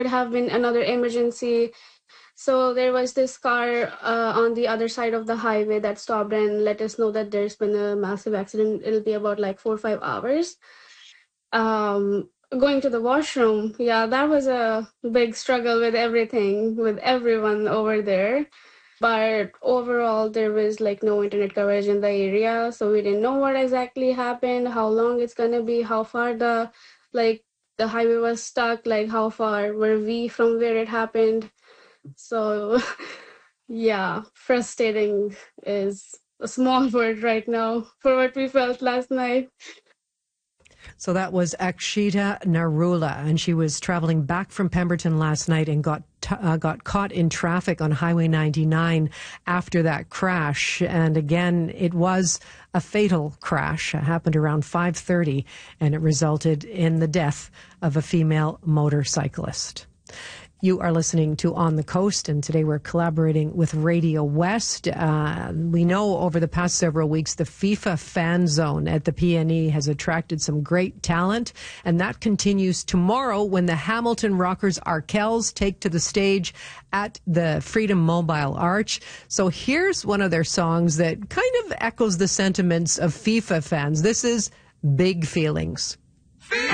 have been another emergency. So there was this car on the other side of the highway that stopped and let us know that there's been a massive accident. It'll be about like 4 or 5 hours. Going to the washroom, yeah, that was a big struggle with everything, with everyone over there. But overall, there was like no internet coverage in the area, so we didn't know what exactly happened, how long it's gonna be, how far like the highway was stuck, like how far were we from where it happened. So yeah, frustrating is a small word right now for what we felt last night. So that was Akshita Narula, and she was traveling back from Pemberton last night and got caught in traffic on Highway 99 after that crash. And again, it was a fatal crash. It happened around 5:30, and it resulted in the death of a female motorcyclist. You are listening to On the Coast, and today we're collaborating with Radio West. We know over the past several weeks, the FIFA Fan Zone at the PNE has attracted some great talent, and that continues tomorrow when the Hamilton Rockers Arkells take to the stage at the Freedom Mobile Arch. So here's one of their songs that kind of echoes the sentiments of FIFA fans. This is Big Feelings.